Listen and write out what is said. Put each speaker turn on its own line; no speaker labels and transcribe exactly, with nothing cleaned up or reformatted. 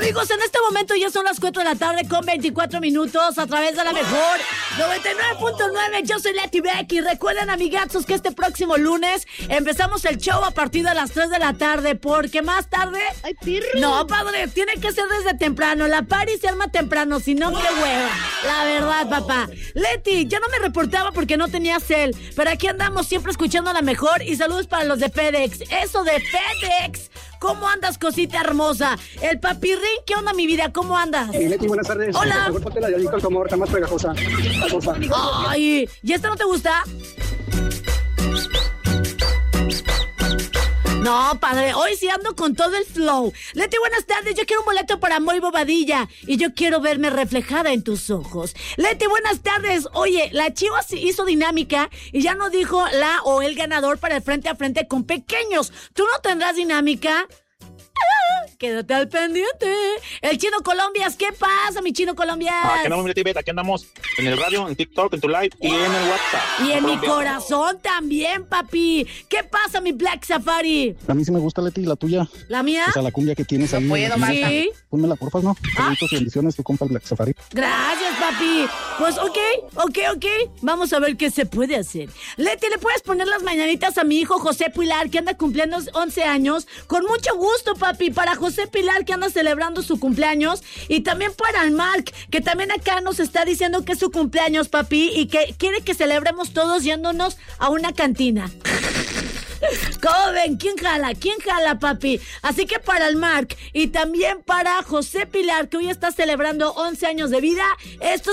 Amigos, en este momento ya son las cuatro de la tarde con veinticuatro minutos a través de la mejor noventa y nueve punto nueve. Yo soy Leti Becky. Recuerden, amigazos, que este próximo lunes empezamos el show a partir de las tres de la tarde, porque más tarde...
¡Ay, pirro!
No, padre, tiene que ser desde temprano. La party se arma temprano, si no, qué hueva. La verdad, papá. Leti, ya no me reportaba porque no tenía cel, pero aquí andamos siempre escuchando la mejor. Y saludos para los de FedEx. Eso de FedEx. ¿Cómo andas, cosita hermosa? El papirrín, ¿qué onda, mi vida? ¿Cómo andas?
Hey, Leti, buenas tardes.
Hola.
Mejor ponte la de Adicto al Tomor, está más pegajosa. Pegajosa.
Ay, ¿y esta no te gusta? No, padre, hoy sí ando con todo el flow. Leti, buenas tardes, yo quiero un boleto para Moy Bobadilla y yo quiero verme reflejada en tus ojos. Leti, buenas tardes. Oye, la Chivas hizo dinámica y ya no dijo la o el ganador para el frente a frente con pequeños. ¿Tú no tendrás dinámica? Ah, quédate al pendiente. El Chino Colombias, ¿qué pasa, mi Chino Colombias?
Aquí andamos, Leti, aquí andamos en el radio, en TikTok, en tu live y en el WhatsApp.
Y en mi
Colombia.
corazón también, papi. ¿Qué pasa, mi Black Safari?
A mí sí me gusta, Leti, la tuya.
¿La mía?
O sea, la cumbia que tienes ahí.
puedo, Marta.
Sí.
Pónmela, porfa, ¿no?
Ah.
Bonitos y bendiciones, tu compa el Black Safari.
Gracias, papi. Pues ok, ok, ok. Vamos a ver qué se puede hacer. Leti, ¿le puedes poner las mañanitas a mi hijo José Pilar, que anda cumpliendo once años? Con mucho gusto, papi. Para José Pilar, que anda celebrando su cumpleaños. Y también para el Mark, que también acá nos está diciendo que es su cumpleaños, papi, y que quiere que celebremos todos yéndonos a una cantina. ¿Cómo ven? ¿Quién jala? ¿Quién jala, papi? Así que para el Mark y también para José Pilar, que hoy está celebrando once años de vida, esto